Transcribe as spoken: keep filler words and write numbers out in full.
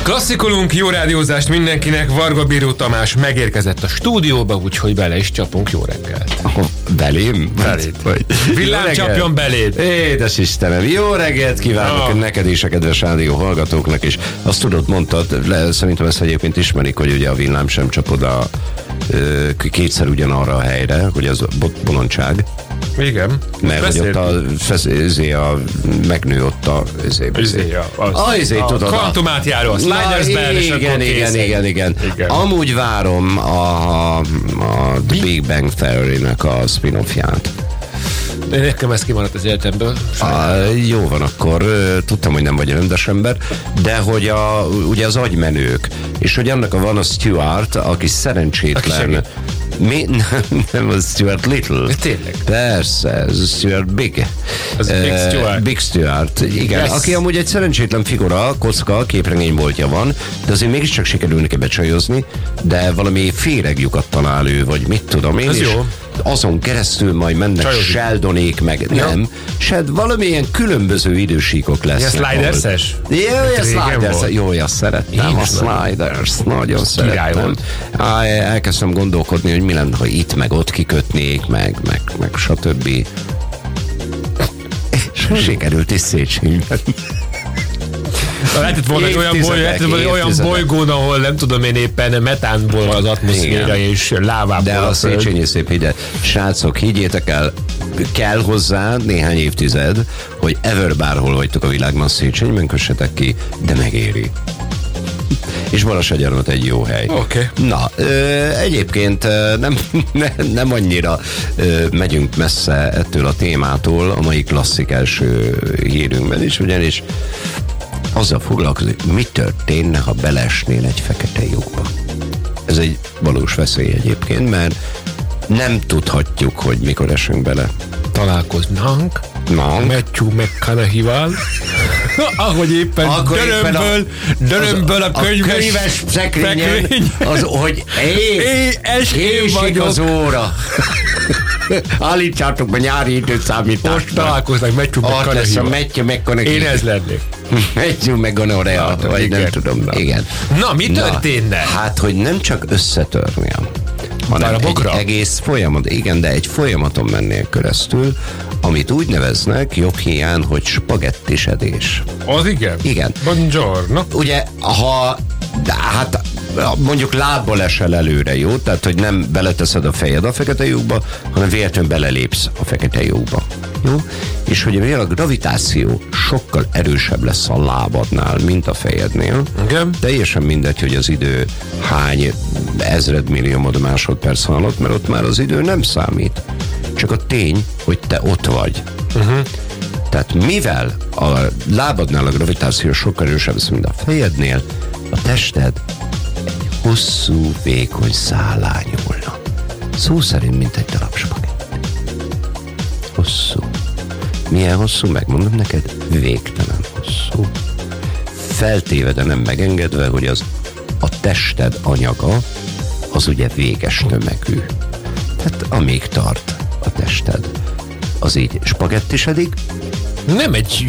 Klasszikolunk, jó rádiózást mindenkinek. Varga Bíró Tamás megérkezett a stúdióba, úgyhogy bele is csapunk. Jó reggelt. Oh, belém? Beléd. Villám csapjon beléd. Édes Istenem, jó reggelt kívánok oh. neked és a kedves rádió hallgatóknak is. Azt tudod, mondtad, le, szerintem ezt egyébként ismerik, hogy ugye a villám sem csap oda kétszer ugyanarra a helyre, hogy az bolondság. Igen. Mert hogy ott a, fesz, a megnő ott a izébe. A izé, tudod. Kvantumátjáró, a Slidersben, és akkor igen, igen, igen, igen, igen. Amúgy várom a, a The Big Bang Theory-nek a spin-offját. Nekem ez kimaradt az életemből. A, jó van, akkor tudtam, hogy nem vagy rendes ember, de hogy a, ugye az agymenők, és hogy annak a van a Stuart, aki szerencsétlen. Aki Mi? Nem, nem az Stuart Little. De tényleg? Persze, ez Stuart Big. Az uh, Big Stuart. Big Stuart, igen. Yes. Aki amúgy egy szerencsétlen figura, kocka, képregényboltja van, de azért mégiscsak sikerül neki becsajozni, de valami féreglyukat talál ő, vagy mit tudom én. Ez jó. Azon keresztül majd mennek Csajozik. Sheldonék, meg ja. nem. Shed, valamilyen különböző idősíkok lesznek. Ja, Sliders-es? Jó, ja, Sliders. Jó, ja, szerettem a Sliders. Nagyon szerettem. Elkezdtem gondolkodni, hogy mi lenne, ha itt meg ott kikötnék, meg, meg, meg stb. És sikerült is Széchenyben. Lehetett volna egy olyan, boly, lehetett olyan bolygón, ahol nem tudom én éppen metánból van az atmoszféra és lávából. De a Széchenyi szép hide. Srácok, higgyétek el, kell hozzá néhány évtized, hogy ever bárhol vagytok a világban, Széchenyben kössetek ki, de megéri. És Balassagyarmat egy jó hely. Oké. Okay. Na, ö, egyébként ö, nem, ne, nem annyira ö, megyünk messze ettől a témától a mai klasszik első hírünkben is, ugyanis azzal foglalkozik, mi történne, ha beleesnél egy fekete lyukba. Ez egy valós veszély egyébként, mert nem tudhatjuk, hogy mikor esünk bele. Találkoznánk Na. Matthew McConaughey-val, ahogy éppen Akkor dörömből, éppen a, dörömből a, könyves, a könyves szekrényen, az, hogy é, késik az óra. Állítsátok be nyári időszámításra. Most találkoznak Matthew McConaughey-val. Matthew McConaughey. Én ez lennék. Matthew McConaughey, vagy igen. Nem tudom. Na. Igen. Na, mi történne? Na, hát, hogy nem csak összetörnél, hanem egy egész folyamat, igen, de egy folyamaton mennél keresztül, amit úgy neveznek jobb hiány, hogy spagettisedés. Az igen? Igen. Buongiorno. Ugye, ha hát mondjuk lábbal esel előre, jó? Tehát, hogy nem beleteszed a fejed a fekete lyukba, hanem véletlenül belelépsz a fekete lyukba. Jó? És hogy mivel a gravitáció sokkal erősebb lesz a lábadnál, mint a fejednél, igen. Teljesen mindegy, hogy az idő hány ezredmilliómod másodperc alatt, mert ott már az idő nem számít. Csak a tény, hogy te ott vagy. Uh-huh. Tehát mivel a lábadnál a gravitáció sokkal erősebb lesz, mint a fejednél, a tested egy hosszú, vékony szállá nyúlna. Szó szerint, mint egy darab spagetti. Hosszú. Milyen hosszú? Megmondom neked, végtelen hosszú. Feltéve, de nem megengedve, hogy az a tested anyaga az ugye véges tömegű. Tehát amíg tart a tested, az így spagettisedik. Nem egy